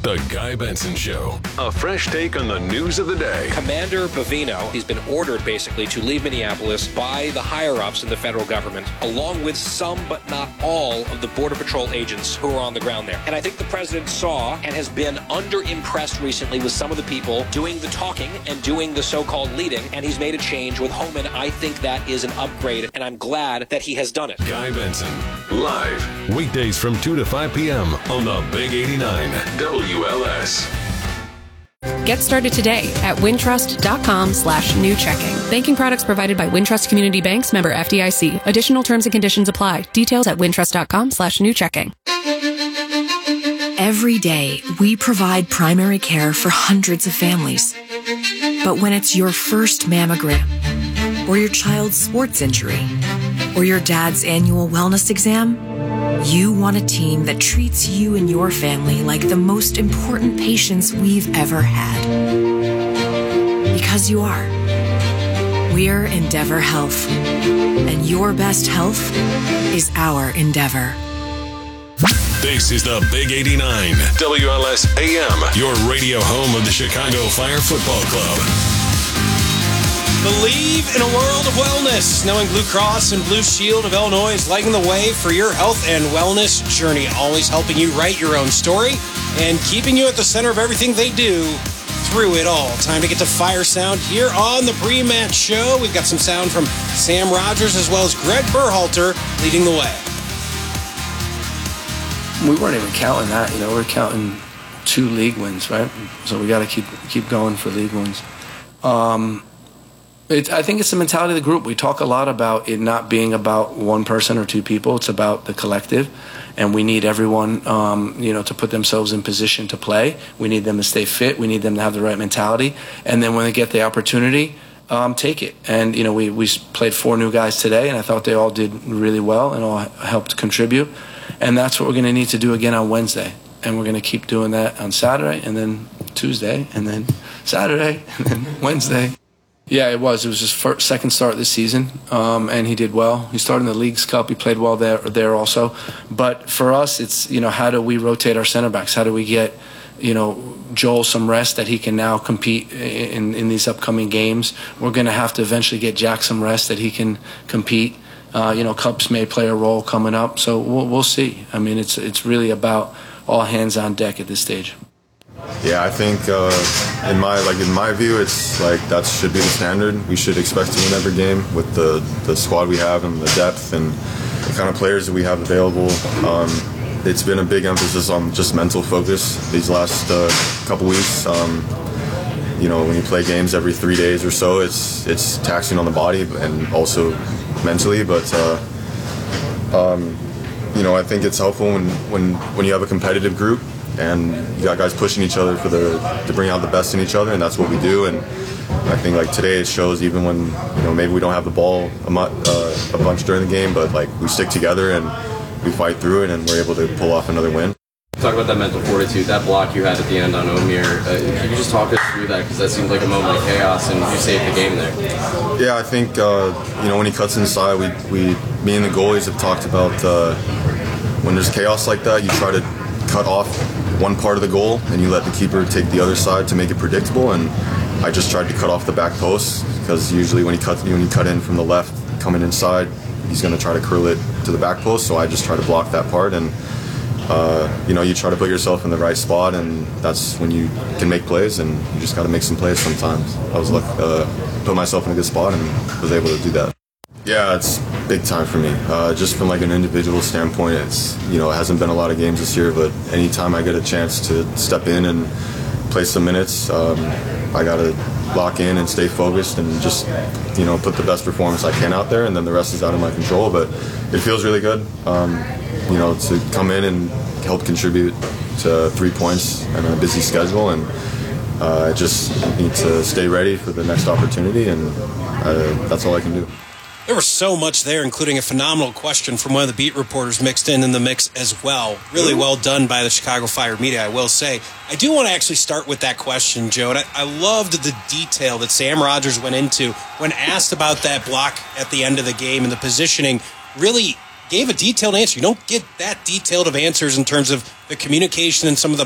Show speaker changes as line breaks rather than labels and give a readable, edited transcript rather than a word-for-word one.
The Guy Benson Show. A fresh take on the news of the day.
Commander Bovino, he's been ordered basically to leave Minneapolis by the higher-ups in the federal government, along with some but not all of the Border Patrol agents who are on the ground there. And I think the president saw and has been under-impressed recently with some of the people doing the talking and doing the so-called leading, and he's made a change with Homan. I think that is an upgrade, and I'm glad that he has done it.
Guy Benson, live, weekdays from 2 to 5 p.m. on the Big 89 WLS.
Get started today at wintrust.com/new checking. Banking products provided by Wintrust Community Banks, member FDIC. Additional terms and conditions apply. Details at wintrust.com/new checking.
Every day, we provide primary care for hundreds of families. But when it's your first mammogram, or your child's sports injury, or your dad's annual wellness exam, you want a team that treats you and your family like the most important patients we've ever had. Because you are. We're Endeavor Health. And your best health is our endeavor.
This is the Big 89 WLS AM, your radio home of the Chicago Fire Football Club.
Believe in a world of wellness, knowing Blue Cross and Blue Shield of Illinois is lighting the way for your health and wellness journey, always helping you write your own story and keeping you at the center of everything they do through it all. Time to get to Fire Sound here on the pre-match show. We've got some sound from Sam Rogers as well as Greg Berhalter leading the way.
We weren't even counting that, we're counting 2 league wins, right? So we got to keep going for league wins. I think it's the mentality of the group. We talk a lot about it not being about one person or 2 people. It's about the collective, and we need everyone, to put themselves in position to play. We need them to stay fit. We need them to have the right mentality, and then when they get the opportunity, take it. And we played 4 new guys today, and I thought they all did really well and all helped contribute. And that's what we're going to need to do again on Wednesday, and we're going to keep doing that on Saturday, and then Tuesday, and then Saturday, and then Wednesday. Yeah, it was his second start this season, and he did well. He started in the Leagues Cup. He played well there also. But for us, it's, how do we rotate our center backs? How do we get, Joel some rest that he can now compete in these upcoming games? We're going to have to eventually get Jack some rest that he can compete. Cubs may play a role coming up, so we'll see. I mean, it's really about all hands on deck at this stage.
Yeah, I think in my view, it's like that should be the standard. We should expect to win every game with the squad we have and the depth and the kind of players that we have available. It's been a big emphasis on just mental focus these last couple weeks. When you play games every 3 days or so, it's taxing on the body and also mentally. But I think it's helpful when you have a competitive group. And you got guys pushing each other to bring out the best in each other, and that's what we do. And I think today it shows, even when maybe we don't have the ball a bunch during the game, but we stick together and we fight through it, and we're able to pull off another win.
Talk about that mental fortitude, that block you had at the end on Omir. Can you just talk us through that, because that seemed like a moment of chaos, and you saved the game there?
Yeah, I think when he cuts inside, me and the goalies have talked about when there's chaos like that, you try to cut off one part of the goal and you let the keeper take the other side to make it predictable. And I just tried to cut off the back post, because usually when you cut in from the left coming inside, he's going to try to curl it to the back post. So I just try to block that part, and you try to put yourself in the right spot, and that's when you can make plays, and you just got to make some plays sometimes. I was put myself in a good spot and was able to do that. Yeah, it's big time for me. Just from an individual standpoint, it's it hasn't been a lot of games this year, but anytime I get a chance to step in and play some minutes, I got to lock in and stay focused and just put the best performance I can out there, and then the rest is out of my control. But it feels really good, to come in and help contribute to 3 points and a busy schedule, and I just need to stay ready for the next opportunity, and that's all I can do.
There was so much there, including a phenomenal question from one of the beat reporters mixed in the mix as well. Really well done by the Chicago Fire media, I will say. I do want to actually start with that question, Joe. And I loved the detail that Sam Rogers went into when asked about that block at the end of the game and the positioning. Really gave a detailed answer. You don't get that detailed of answers in terms of the communication and some of the